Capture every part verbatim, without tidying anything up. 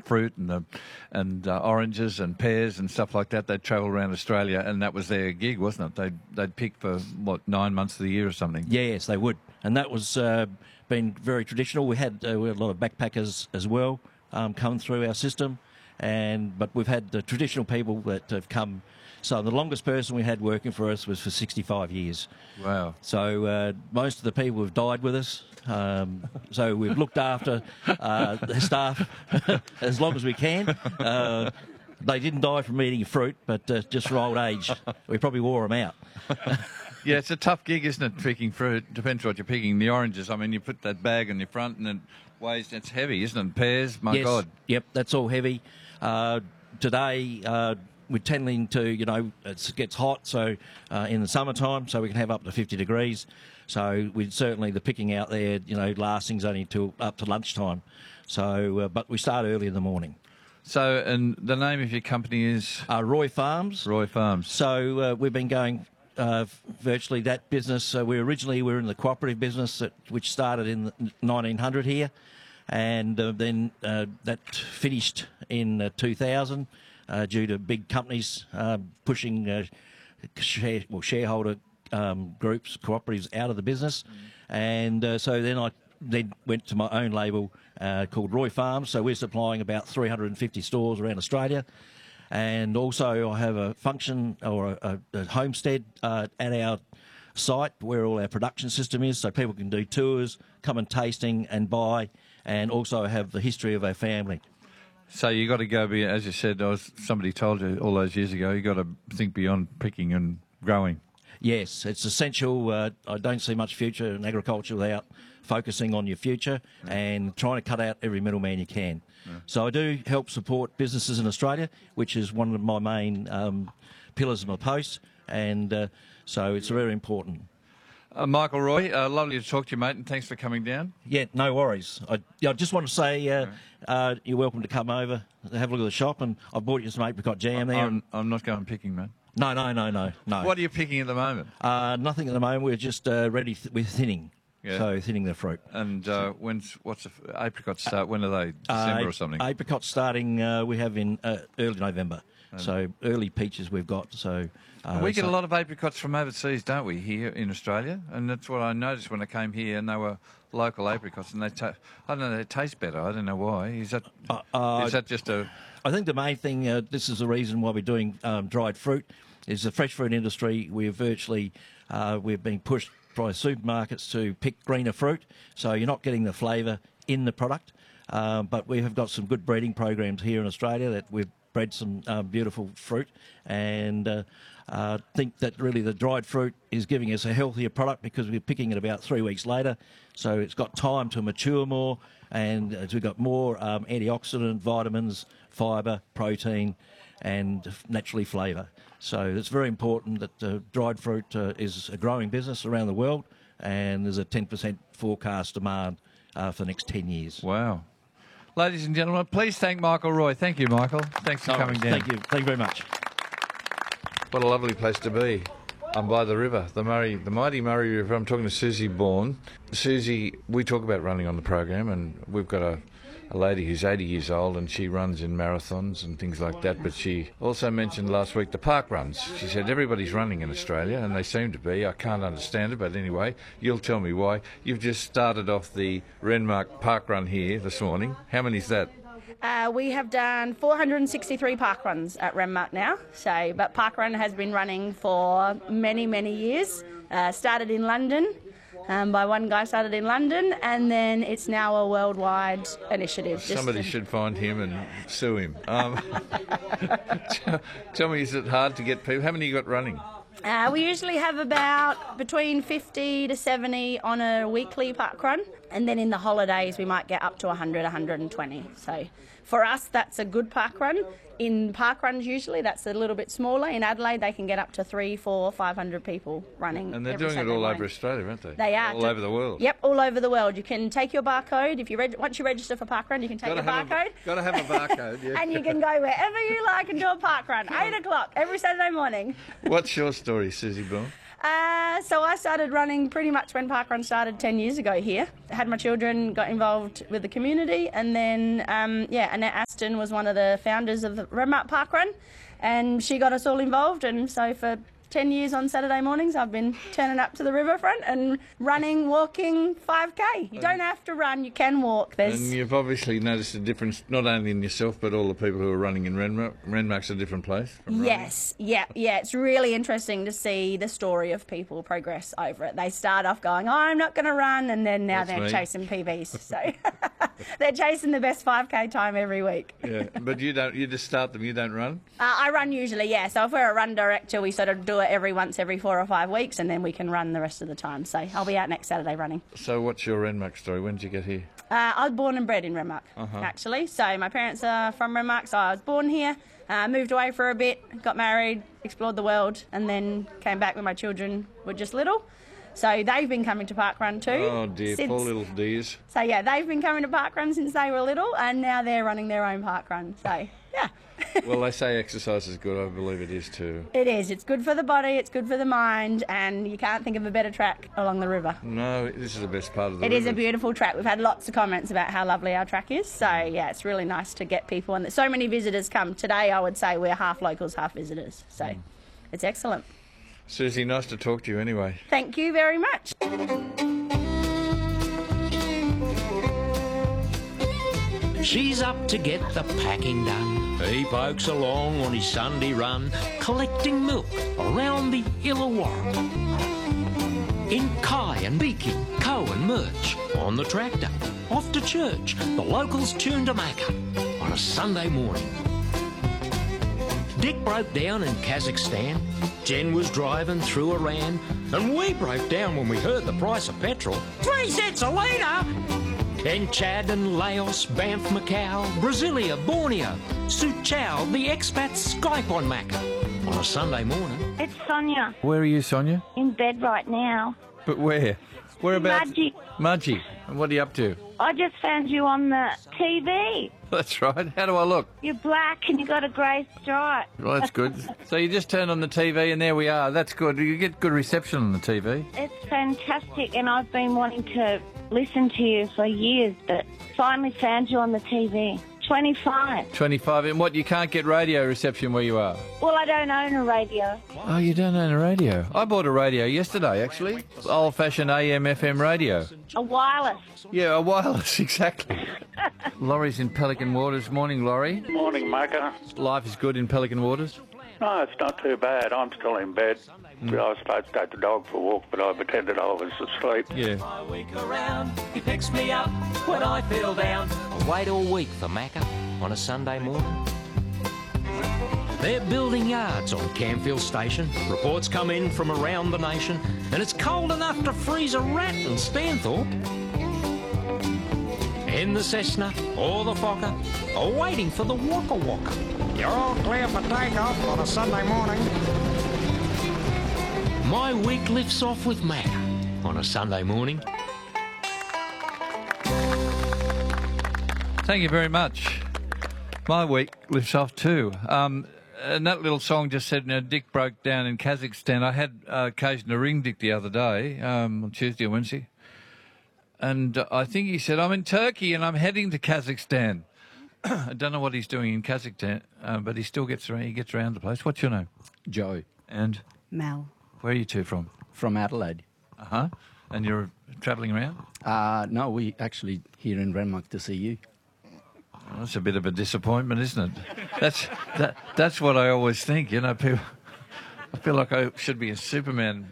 fruit and the, and uh, oranges and pears and stuff like that. They'd travel around Australia, and that was their gig, wasn't it? They'd they'd pick for what nine months of the year or something. Yes, they would, and that was uh, been very traditional. We had uh, we had a lot of backpackers as well um, come through our system, and but we've had the traditional people that have come. So the longest person we had working for us was for sixty-five years. Wow. So uh, most of the people have died with us. Um, so we've looked after uh, the staff as long as we can. Uh, they didn't die from eating fruit, but uh, just from old age. We probably wore them out. Yeah, it's a tough gig, isn't it, picking fruit? Depends what you're picking. The oranges, I mean, you put that bag on your front and it weighs, it's heavy, isn't it? Pears, my yes. God. Yep, that's all heavy. Uh, today... Uh, we're tending to, you know, it gets hot, so uh, in the summertime, so we can have up to fifty degrees. So we certainly, the picking out there, you know, lasting's only till up to lunchtime. So, uh, but we start early in the morning. So, and the name of your company is? Uh, Roy Farms. Roy Farms. So uh, we've been going uh, virtually that business. Uh, we originally were in the cooperative business, that, which started in the nineteen hundred here, and uh, then uh, that finished in uh, two thousand. Uh, due to big companies uh, pushing uh, share, well, shareholder um, groups, cooperatives out of the business. Mm. And uh, so then I then went to my own label uh, called Roy Farms. So we're supplying about three hundred fifty stores around Australia. And also I have a function or a, a homestead uh, at our site where all our production system is, so people can do tours, come and tasting and buy, and also have the history of our family. So you got to go be, as you said, I was, somebody told you all those years ago, you got to think beyond picking and growing. Yes, it's essential. Uh, I don't see much future in agriculture without focusing on your future yeah. and trying to cut out every middleman you can. Yeah. So I do help support businesses in Australia, which is one of my main um, pillars of my post, and uh, so it's very important. Uh, Michael Roy, uh, lovely to talk to you, mate, and thanks for coming down. Yeah, no worries. I, yeah, I just want to say uh, uh, you're welcome to come over, have a look at the shop, and I bought you some apricot jam there. I'm, I'm not going picking, mate. No, no, no, no, no. What are you picking at the moment? Uh, nothing at the moment. We're just uh, ready th- with thinning. Yeah. So thinning the fruit. And uh, when's what's the f- apricots start? When are they? December uh, or something? Apricots starting uh, we have in uh, early November. Um, so early peaches we've got. So uh, we get so a lot of apricots from overseas, don't we? Here in Australia, and that's what I noticed when I came here, and they were local apricots, and they ta- I don't know, they taste better. I don't know why. Is that uh, uh, is that just a? I think the main thing. Uh, this is the reason why we're doing um, dried fruit. Is the fresh fruit industry. We're virtually uh, we're being pushed by supermarkets to pick greener fruit, so you're not getting the flavour in the product. Um, but we have got some good breeding programs here in Australia that we've bred some um, beautiful fruit, and uh, uh, think that really the dried fruit is giving us a healthier product because we're picking it about three weeks later, so it's got time to mature more, and uh, we've got more um, antioxidant, vitamins, fibre, protein, and naturally flavour. So it's very important that uh, dried fruit uh, is a growing business around the world, and there's a ten percent forecast demand uh, for the next ten years. Wow. Ladies and gentlemen, please thank Michael Roy. Thank you, Michael. Thanks for no, coming down. Thank you. Thank you very much. What a lovely place to be. I'm by the river, the Murray, the mighty Murray River. I'm talking to Susie Bourne. Susie, we talk about running on the program, and we've got a, a lady who's eighty years old, and she runs in marathons and things like that. But she also mentioned last week the park runs. She said everybody's running in Australia, and they seem to be. I can't understand it, but anyway, you'll tell me why. You've just started off the Renmark Park Run here this morning. How many is that? Uh, we have done four hundred sixty-three park runs at Renmark now. So, but park run has been running for many, many years. Uh, started in London um, by one guy. Started in London, and then it's now a worldwide initiative. Somebody Just, should find him and sue him. Um, tell, tell me, is it hard to get people? How many you got running? Uh, we usually have about between fifty to seventy on a weekly park run, and then in the holidays we might get up to one hundred, one hundred twenty. So for us, that's a good park run. In park runs, usually that's a little bit smaller. In Adelaide, they can get up to three, four, five hundred people running. And they're every doing Saturday it all morning. over Australia, aren't they? They are all over the world. Yep, all over the world. You can take your barcode. If you reg- once you register for park run, you can take gotta your barcode. Got to have a barcode. Yeah. And you can go wherever you like and do a park run. Eight o'clock every Saturday morning. What's your story, Susie Bourne? Uh, so I started running pretty much when Parkrun started ten years ago here. I had my children, got involved with the community, and then, um, yeah, Annette Aston was one of the founders of the Renmark Parkrun, and she got us all involved, and so for ten years on Saturday mornings I've been turning up to the riverfront and running, walking five K. You don't have to run, you can walk. There's... And you've obviously noticed a difference, not only in yourself, but all the people who are running in Renmark. Renmark's a different place from running. Yes, yeah, yeah. It's really interesting to see the story of people progress over it. They start off going, oh, I'm not going to run, and then now That's they're me. chasing P Bs. So they're chasing the best five K time every week. Yeah, but you don't. You just start them. You don't run. Uh, I run usually, yeah. So if we're a run director, we sort of do it every once every four or five weeks, and then we can run the rest of the time. So I'll be out next Saturday running. So what's your Renmark story? When did you get here? Uh, I was born and bred in Renmark, Uh-huh. actually. So my parents are from Renmark, so I was born here, uh, moved away for a bit, got married, explored the world, and then came back when my children were just little. So they've been coming to Parkrun too. Oh dear, since- poor little dears. So yeah, they've been coming to Parkrun since they were little, and now they're running their own Parkrun. So yeah. Well, they say exercise is good. I believe it is too. It is. It's good for the body, it's good for the mind, and you can't think of a better track along the river. No, this is the best part of the It river. is a beautiful track. We've had lots of comments about how lovely our track is. So, yeah, it's really nice to get people. And so many visitors come. Today, I would say we're half locals, half visitors. So, Mm. it's excellent. Susie, nice to talk to you anyway. Thank you very much. She's up to get the packing done. He pokes along on his Sunday run, collecting milk around the Illawarra. In Kai and Beaky, Co and Murch, on the tractor, off to church, the locals tune to Macca on a Sunday morning. Dick broke down in Kazakhstan, Jen was driving through Iran, and we broke down when we heard the price of petrol. Three cents a litre! In Chad and Laos, Banff, Macau, Brasilia, Borneo, Suchow, the expats Skype on Macca on a Sunday morning. It's Sonia, Where are you, Sonia? in bed right now. But where? Whereabouts? Mudgee. Mudgee. And what are you up to? I just found you on the T V. That's right. How do I look? You're black and you got a grey stripe. Well, that's good. So you just turn on the T V and there we are. That's good. You get good reception on the T V. It's fantastic, and I've been wanting to listen to you for years, but finally found you on the T V. twenty-five. twenty-five. And what, you can't get radio reception where you are? Well, I don't own a radio. Oh, you don't own a radio? I bought a radio yesterday, actually. Old-fashioned A M F M radio. A wireless. Yeah, a wireless, exactly. Laurie's in Pelican Waters. Morning, Laurie. Morning, Macca. Life is good in Pelican Waters? No, it's not too bad. I'm still in bed. I was supposed to take the dog for a walk, but I pretended I was asleep. Yeah. I week around, he picks me up when I feel down. I wait all week for Macca on a Sunday morning. They're building yards on Campfield Station. Reports come in from around the nation, and it's cold enough to freeze a rat in Stanthorpe. In the Cessna or the Fokker, are waiting for the Waka Waka. You're all clear for takeoff on a Sunday morning. My week lifts off with Macca on a Sunday morning. Thank you very much. My week lifts off too. Um, and that little song just said, you know, Dick broke down in Kazakhstan. I had uh, occasion to ring Dick the other day, um, on Tuesday or Wednesday. And uh, I think he said, I'm in Turkey and I'm heading to Kazakhstan. I don't know what he's doing in Kazakhstan, uh, but he still gets around, he gets around the place. What's your name? Joe, And Mel. where are you two from? from Adelaide. Uh-huh. And you're travelling around? Uh, no, we actually here in Renmark to see you. Well, that's a bit of a disappointment, isn't it? That's that. That's what I always think. You know, people. I feel like I should be a Superman,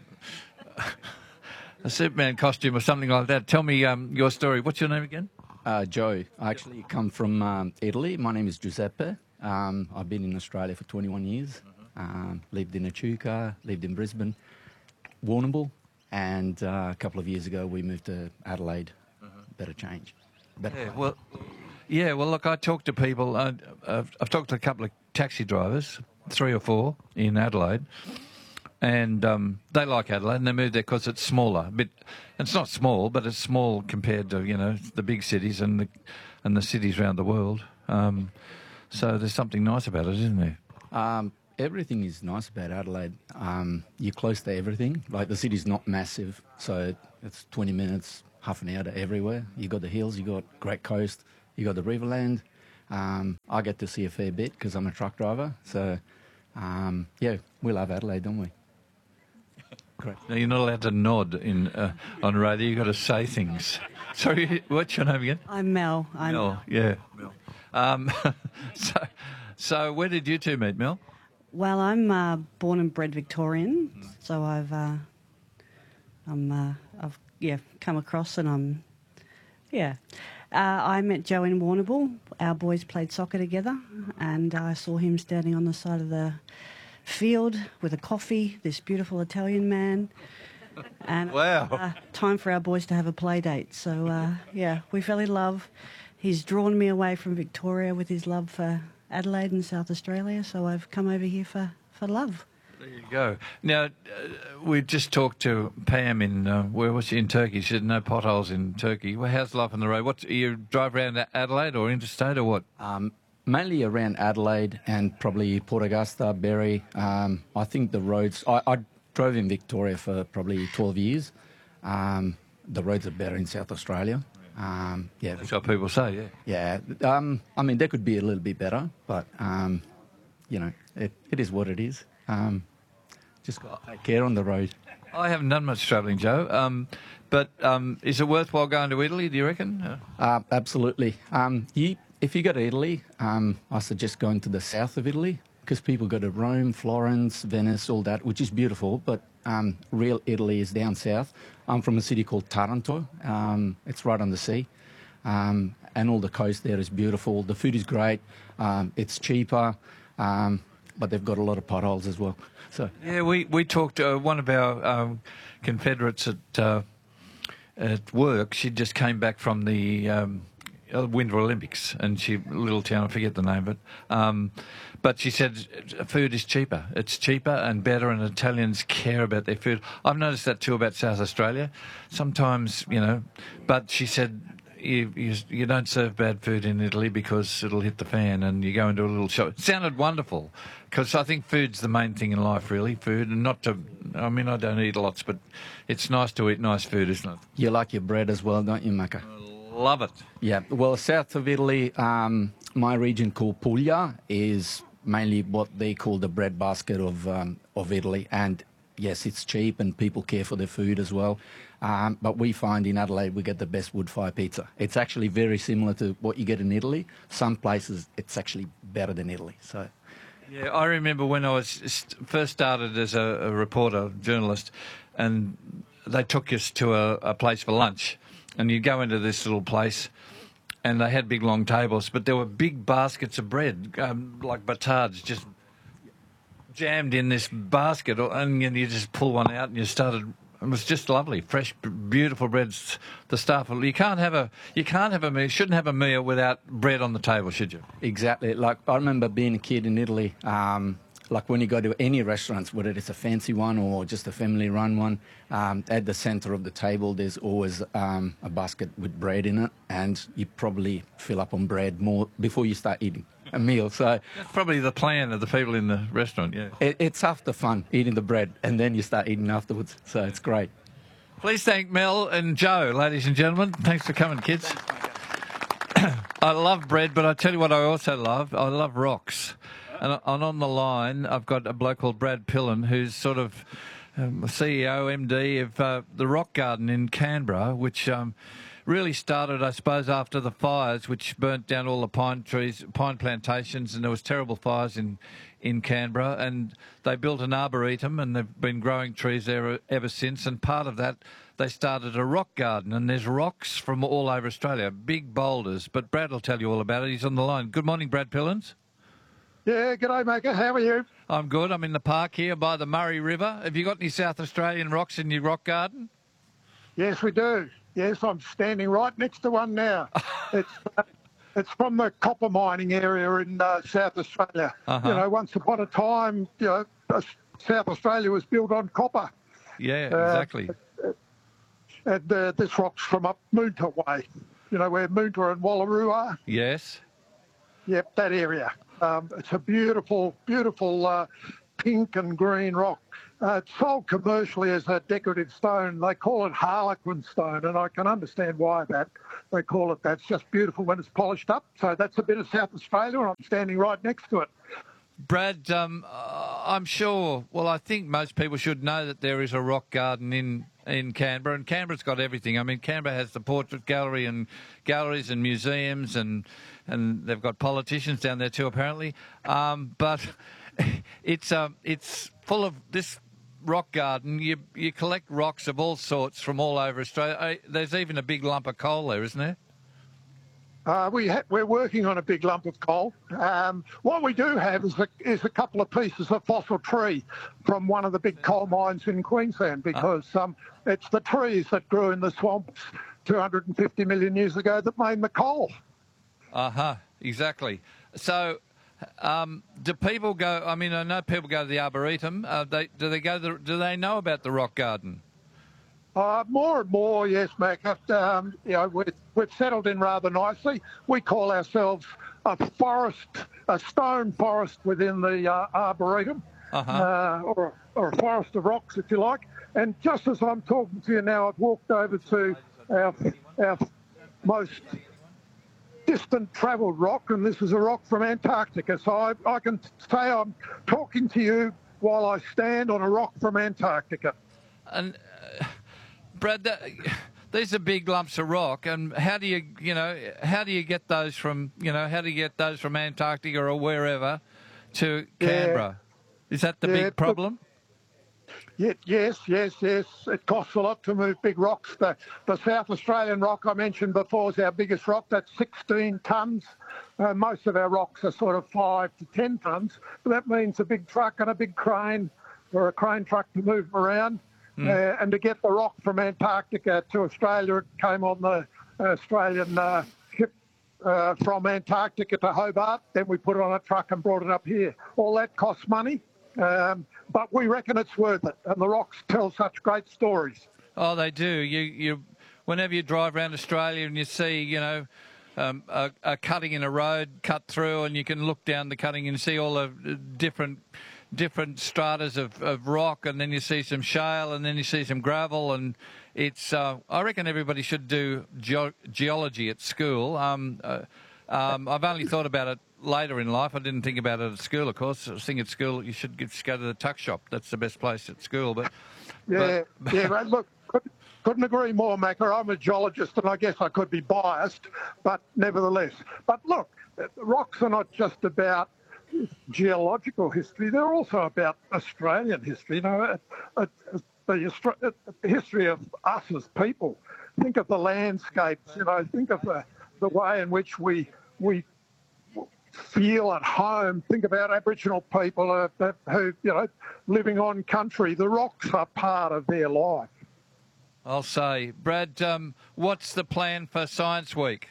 a Superman costume or something like that. Tell me um, your story. What's your name again? Uh, Joe, I actually come from um, Italy. My name is Giuseppe. Um, I've been in Australia for twenty-one years. Um, lived in Echuca, lived in Brisbane, Warrnambool, and uh, a couple of years ago we moved to Adelaide. Better change. Better Yeah. place. Well. Yeah. Well, look, I talk to people. Uh, I've, I've talked to a couple of taxi drivers, three or four in Adelaide, and um, they like Adelaide, and they moved there because it's smaller. A bit. It's not small, but it's small compared to, you know, the big cities and the and the cities around the world. Um, so there's something nice about it, isn't there? Um, everything is nice about Adelaide. Um, you're close to everything. Like the city's not massive, so it's twenty minutes, half an hour to everywhere. You got the hills, you got Great Coast, you got the Riverland. Um, I get to see a fair bit because I'm a truck driver. So, um, yeah, we love Adelaide, don't we? Great. Now, you're not allowed to nod in uh, on radio. You've got to say things. Sorry, what's your name again? I'm Mel. I'm Mel. Mel. Yeah, Mel. Um, so, so where did you two meet, Mel? Well, I'm uh, born and bred Victorian, mm. so I've uh, I'm uh, I've yeah come across and I'm yeah. Uh, I met Joe in Warrnambool. Our boys played soccer together, and I saw him standing on the side of the field with a coffee. This beautiful Italian man. And wow! Uh, time for our boys to have a play date. So uh, yeah, we fell in love. He's drawn me away from Victoria with his love for Adelaide and South Australia. So I've come over here for, for love. There you go. Now, uh, we just talked to Pam in, uh, where was she, in Turkey. She said no potholes in Turkey. Well, how's life on the road? What, you drive around Adelaide or interstate or what? Um, mainly around Adelaide and probably Port Augusta, Berry. Um, I think the roads... I, I drove in Victoria for probably twelve years. Um, the roads are better in South Australia. Um, yeah, That's what people say, yeah. Yeah. Um, I mean, they could be a little bit better, but, um, you know, it, it is what it is. Um, just got to take care on the road. I haven't done much travelling, Joe, um, but um, is it worthwhile going to Italy, do you reckon? Uh, uh, absolutely. Um, you, if you go to Italy, um, I suggest going to the south of Italy because people go to Rome, Florence, Venice, all that, which is beautiful, but um, real Italy is down south. I'm from a city called Taranto. Um, it's right on the sea, um, and all the coast there is beautiful. The food is great. Um, it's cheaper. Um, but they've got a lot of potholes as well. So yeah, we we talked to uh, one of our um, Confederates at uh, at work. She just came back from the um, Winter Olympics, and she little town, I forget the name of it. Um, but she said food is cheaper. It's cheaper and better, and Italians care about their food. I've noticed that too about South Australia. Sometimes, you know, but she said. You, you you don't serve bad food in Italy because it'll hit the fan, and you go into a little shop. It sounded wonderful, because I think food's the main thing in life, really. Food, and not to. I mean, I don't eat lots, but it's nice to eat nice food, isn't it? You like your bread as well, don't you, Macca? Love it. Yeah. Well, south of Italy, um, my region called Puglia is mainly what they call the bread basket of um, of Italy, and yes, it's cheap, and people care for their food as well. Um, but we find in Adelaide we get the best wood fire pizza. It's actually very similar to what you get in Italy. Some places it's actually better than Italy. So, yeah, I remember when I was first started as a, a reporter, journalist, and they took us to a, a place for lunch, and you go into this little place, and they had big long tables, but there were big baskets of bread, um, like batards, just jammed in this basket, and you just pull one out and you started. It was just lovely, fresh, beautiful breads. The staff, you can't have a, you can't have a meal, you shouldn't have a meal without bread on the table, should you? Exactly. Like I remember being a kid in Italy. Um, like when you go to any restaurants, whether it's a fancy one or just a family-run one, um, at the centre of the table, there's always um, a basket with bread in it, and you probably fill up on bread more before you start eating a meal. So that's probably the plan of the people in the restaurant. Yeah, it, it's half the fun eating the bread, and then you start eating afterwards. So it's great. Please thank Mel and Joe, ladies and gentlemen. Thanks for coming, kids. I love bread, but I tell you what, I also love. I love rocks. And, and on the line, I've got a bloke called Brad Pillen, who's sort of um, C E O, M D of uh, the Rock Garden in Canberra, which um, really started, I suppose, after the fires, which burnt down all the pine trees, pine plantations, and there was terrible fires in, in Canberra. And they built an arboretum, and they've been growing trees there ever since. And part of that, they started a rock garden, and there's rocks from all over Australia, big boulders. But Brad will tell you all about it. He's on the line. Good morning, Brad Pillens. Yeah, g'day, Macca. How are you? I'm good. I'm in the park here by the Murray River. Have you got any South Australian rocks in your rock garden? Yes, we do. Yes, I'm standing right next to one now. it's uh, it's from the copper mining area in uh, South Australia. Uh-huh. You know, once upon a time, you know, uh, South Australia was built on copper. Yeah, exactly. Uh, and uh, this rock's from up Moonta way. You know, where Moonta and Wallaroo are? Yes. Yep, that area. Um, it's a beautiful, beautiful uh, pink and green rock. Uh, it's sold commercially as a decorative stone. They call it Harlequin stone, and I can understand why that they call it that. It's just beautiful when it's polished up. So that's a bit of South Australia, and I'm standing right next to it. Brad, um, uh, I'm sure, well, I think most people should know that there is a rock garden in, in Canberra, and Canberra's got everything. I mean, Canberra has the portrait gallery and galleries and museums, and and they've got politicians down there too, apparently. Um, but it's um, it's full of this rock garden. You you collect rocks of all sorts from all over Australia. Uh, There's even a big lump of coal there, isn't there? Uh, we ha- we're working on a big lump of coal. Um, what we do have is a, is a couple of pieces of fossil tree from one of the big coal mines in Queensland, because um, it's the trees that grew in the swamps two hundred fifty million years ago that made the coal. Uh-huh, exactly. So um, do people go, I mean, I know people go to the Arboretum. Uh, they, do they go? The, do they know about the rock garden? Uh, more and more, yes, Mac. Um, you know, we've, we've settled in rather nicely. We call ourselves a forest, a stone forest within the uh, Arboretum, uh-huh. uh, or, or a forest of rocks, if you like. And just as I'm talking to you now, I've walked over to our, our most distant travelled rock, and this is a rock from Antarctica. So I, I can say I'm talking to you while I stand on a rock from Antarctica. And uh, Brad, that, these are big lumps of rock, and how do you, you know, how do you get those from, you know, how do you get those from Antarctica or wherever to Canberra? Yeah. Is that the yeah, big problem? Yeah, yes, yes, yes. It costs a lot to move big rocks. The, the South Australian rock I mentioned before is our biggest rock. That's sixteen tonnes. Uh, most of our rocks are sort of five to ten tonnes. But that means a big truck and a big crane, or a crane truck to move them around. Mm. Uh, and to get the rock from Antarctica to Australia, it came on the Australian uh, ship uh, from Antarctica to Hobart. Then we put it on a truck and brought it up here. All that costs money, um, but we reckon it's worth it. And the rocks tell such great stories. Oh, they do. You, you, whenever you drive around Australia and you see, you know, um, a, a cutting in a road cut through, and you can look down the cutting and see all the different. different stratas of, of rock, and then you see some shale, and then you see some gravel, and it's, uh, I reckon everybody should do ge- geology at school. Um, uh, um, I've only thought about it later in life. I didn't think about it at school, of course. I was thinking at school you should just go to the tuck shop. That's the best place at school. But Yeah, but, yeah, but look, couldn't, couldn't agree more, Macca. I'm a geologist, and I guess I could be biased, but nevertheless. But look, rocks are not just about geological history, they're also about Australian history, you know, uh, uh, the, uh, the history of us as people. Think of the landscapes, you know, think of the, the way in which we we feel at home. Think about Aboriginal people uh, that, who, you know, living on country. The rocks are part of their life. I'll say. Brad, um, what's the plan for Science Week?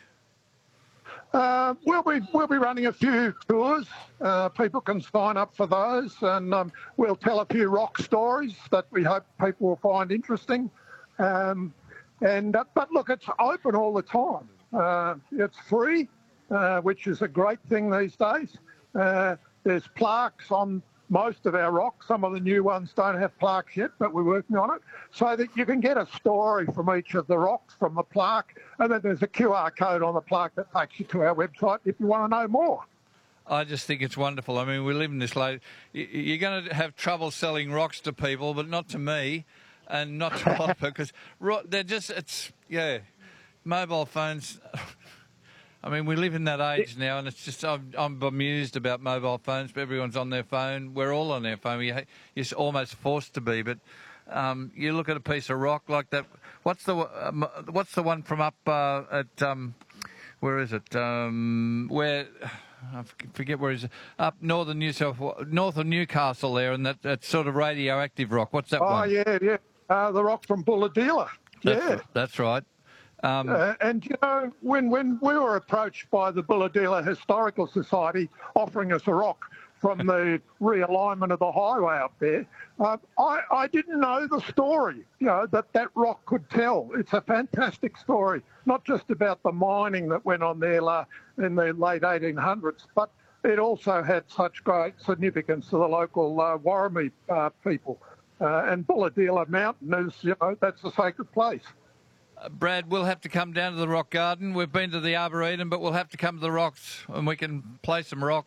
Uh, we'll be we'll be running a few tours. Uh, people can sign up for those, and um, we'll tell a few rock stories that we hope people will find interesting. Um, and uh, but look, it's open all the time. Uh, it's free, uh, which is a great thing these days. Uh, there's plaques on most of our rocks. Some of the new ones don't have plaques yet, but we're working on it, so that you can get a story from each of the rocks from the plaque, and then there's a Q R code on the plaque that takes you to our website if you want to know more. I just think it's wonderful. I mean, we live in this late. You're going to have trouble selling rocks to people, but not to me, and not to Oliver, because they're just, it's, yeah, mobile phones. I mean, we live in that age now, and it's just, I'm, I'm bemused about mobile phones. But everyone's on their phone. We're all on their phone. We, you're almost forced to be. But um, you look at a piece of rock like that. What's the um, what's the one from up uh, at um, where is it? Um, where I forget where is it? Up northern New South, north of Newcastle there, and that, that sort of radioactive rock. What's that oh, one? Oh yeah, yeah, uh, the rock from Bulahdelah. That's, yeah, that's right. Um, uh, and, you know, when, when we were approached by the Bulahdelah Historical Society offering us a rock from the realignment of the highway up there, uh, I, I didn't know the story, you know, that that rock could tell. It's a fantastic story, not just about the mining that went on there uh, in the late eighteen hundreds, but it also had such great significance to the local uh, Warramie uh, people. Uh, and Bulladila Mountain is, you know, that's a sacred place. Uh, Brad, we'll have to come down to the rock garden. We've been to the Arboretum, but we'll have to come to the rocks and we can play some rock